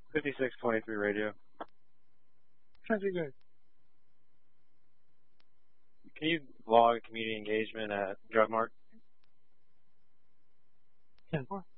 5623 radio. Country good. Can you log community engagement at Drug Mart? 10-4.